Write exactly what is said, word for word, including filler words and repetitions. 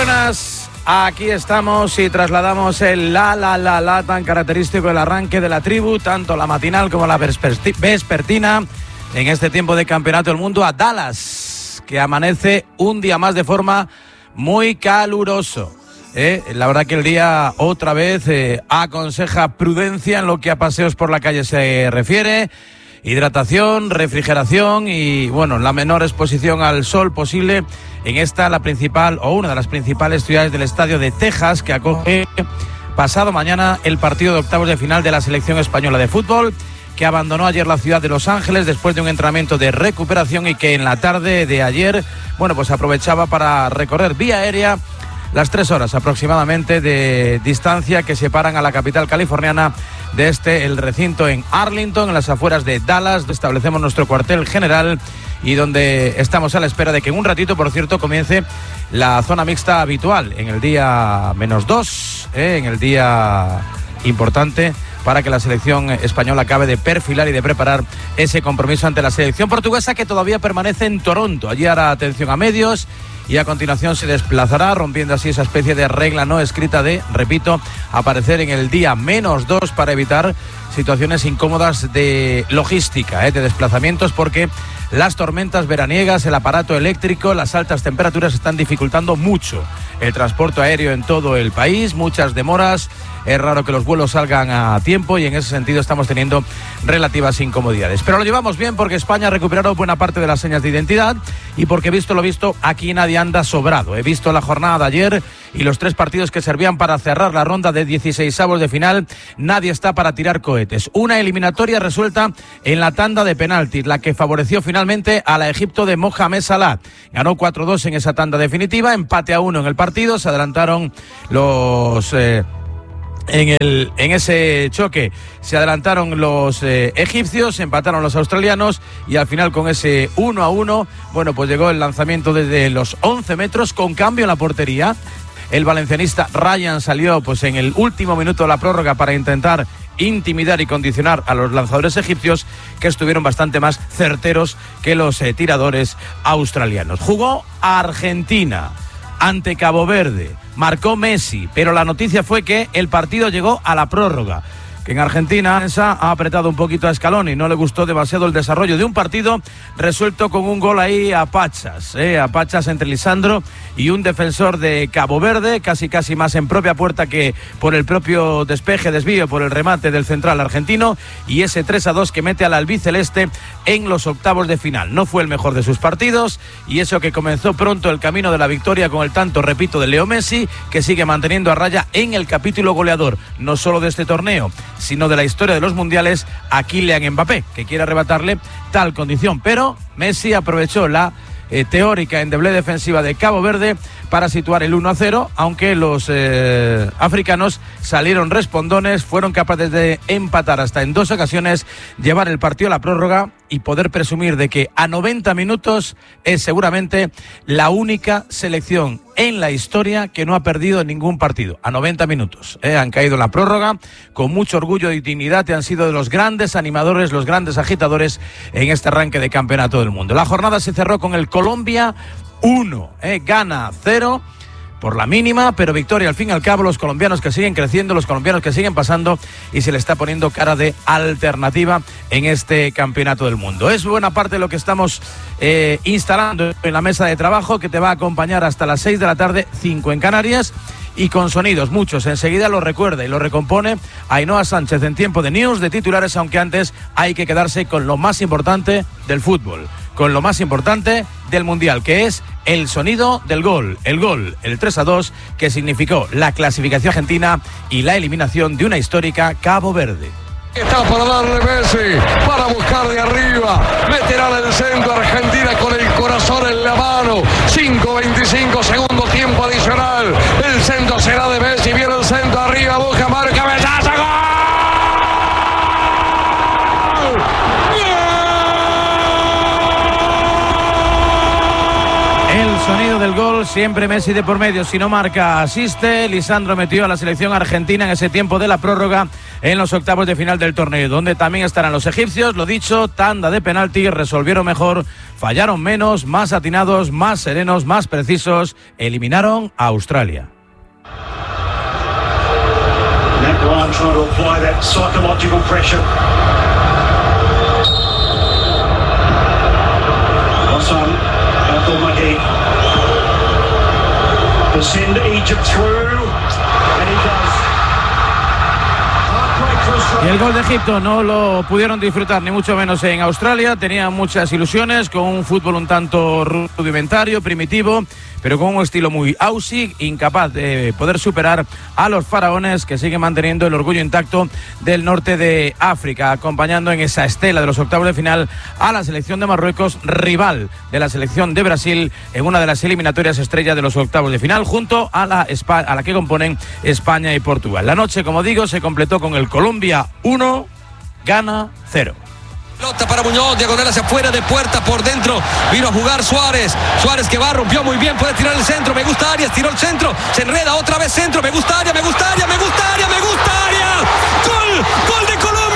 buenas, aquí estamos y trasladamos el la la la la tan característico del arranque de la tribu, tanto la matinal como la vespertina, en este tiempo de Campeonato del Mundo a Dallas, que amanece un día más de forma muy caluroso. Eh, la verdad que el día otra vez eh, aconseja prudencia en lo que a paseos por la calle se refiere. Hidratación, refrigeración y, bueno, la menor exposición al sol posible en esta, la principal o una de las principales ciudades del estadio de Texas, que acoge pasado mañana el partido de octavos de final de la selección española de fútbol, que abandonó ayer la ciudad de Los Ángeles después de un entrenamiento de recuperación y que en la tarde de ayer, bueno, pues aprovechaba para recorrer vía aérea las tres horas aproximadamente de distancia que separan a la capital californiana de este, el recinto en Arlington, en las afueras de Dallas, donde establecemos nuestro cuartel general y donde estamos a la espera de que en un ratito, por cierto, comience la zona mixta habitual, en el día menos dos, eh, en el día importante para que la selección española acabe de perfilar y de preparar ese compromiso ante la selección portuguesa, que todavía permanece en Toronto. Allí hará atención a medios y a continuación se desplazará, rompiendo así esa especie de regla no escrita de, repito, aparecer en el día menos dos para evitar situaciones incómodas de logística, ¿eh? de desplazamientos, porque las tormentas veraniegas, el aparato eléctrico, las altas temperaturas están dificultando mucho el transporte aéreo en todo el país, muchas demoras, es raro que los vuelos salgan a tiempo y en ese sentido estamos teniendo relativas incomodidades. Pero lo llevamos bien porque España ha recuperado buena parte de las señas de identidad y porque, visto lo visto, aquí nadie anda sobrado. He visto la jornada de ayer y los tres partidos que servían para cerrar la ronda de dieciseisavos de final. Nadie está para tirar cohetes. Una eliminatoria resuelta en la tanda de penaltis, la que favoreció finalmente a la Egipto de Mohamed Salah. Ganó cuatro dos en esa tanda definitiva, empate a uno en el partido, se adelantaron los... Eh, En, el, en ese choque se adelantaron los eh, egipcios, empataron los australianos y al final con ese uno a uno, bueno, pues llegó el lanzamiento desde los once metros con cambio en la portería. El valencianista Ryan salió pues en el último minuto de la prórroga para intentar intimidar y condicionar a los lanzadores egipcios, que estuvieron bastante más certeros que los eh, tiradores australianos. Jugó Argentina ante Cabo Verde, marcó Messi, pero la noticia fue que el partido llegó a la prórroga, que en Argentina ha apretado un poquito a Scaloni, no le gustó demasiado el desarrollo de un partido resuelto con un gol ahí a pachas, eh, a pachas entre Lisandro y un defensor de Cabo Verde, casi casi más en propia puerta que por el propio despeje, desvío, por el remate del central argentino, y ese tres a dos que mete al albiceleste en los octavos de final. No fue el mejor de sus partidos, y eso que comenzó pronto el camino de la victoria con el tanto, repito, de Leo Messi, que sigue manteniendo a raya en el capítulo goleador, no solo de este torneo, sino de la historia de los mundiales, a Kylian Mbappé, que quiere arrebatarle tal condición. Pero Messi aprovechó la eh, teórica endeble defensiva de Cabo Verde para situar el uno a cero, aunque los eh, africanos salieron respondones, fueron capaces de empatar hasta en dos ocasiones, llevar el partido a la prórroga y poder presumir de que a noventa minutos es seguramente la única selección en la historia que no ha perdido ningún partido. A noventa minutos. ¿eh? Han caído en la prórroga con mucho orgullo y dignidad y han sido de los grandes animadores, los grandes agitadores en este arranque de Campeonato del Mundo. La jornada se cerró con el Colombia uno, ¿eh? Gana cero por la mínima, pero victoria al fin y al cabo. Los colombianos que siguen creciendo, los colombianos que siguen pasando, y se le está poniendo cara de alternativa en este Campeonato del Mundo. Es buena parte de lo que estamos eh, instalando en la mesa de trabajo, que te va a acompañar hasta las seis de la tarde, cinco en Canarias, y con sonidos muchos. Enseguida lo recuerda y lo recompone Ainhoa Sánchez en tiempo de news, de titulares, aunque antes hay que quedarse con lo más importante del fútbol, con lo más importante del Mundial, que es el sonido del gol, el gol, el tres a dos, que significó la clasificación argentina y la eliminación de una histórica Cabo Verde. Está para darle Messi, para buscar de arriba, meterá en el centro, Argentina con el corazón en la mano, cinco veinticinco, segundo tiempo adicional, el centro será de Messi, viene el centro arriba, busca, marca, cabezazo, ¡gol! El sonido del el gol, siempre Messi de por medio, si no marca asiste. Lisandro metió a la selección argentina en ese tiempo de la prórroga en los octavos de final del torneo, donde también estarán los egipcios. Lo dicho, tanda de penalti, resolvieron mejor, fallaron menos, más atinados, más serenos, más precisos, eliminaron a Australia. To send Egypt through, and he does. Y el gol de Egipto no lo pudieron disfrutar ni mucho menos en Australia. Tenían muchas ilusiones con un fútbol un tanto rudimentario, primitivo, pero con un estilo muy aussie, incapaz de poder superar a los faraones, que siguen manteniendo el orgullo intacto del norte de África, acompañando en esa estela de los octavos de final a la selección de Marruecos, rival de la selección de Brasil en una de las eliminatorias estrellas de los octavos de final, junto a la, a la que componen España y Portugal. La noche, como digo, se completó con el Colombia uno, Ghana cero. Pelota para Muñoz, diagonal hacia afuera, de puerta por dentro, vino a jugar Suárez, Suárez que va, rompió muy bien, puede tirar el centro, me gusta Arias, tiró el centro, se enreda otra vez centro, me gusta Arias, me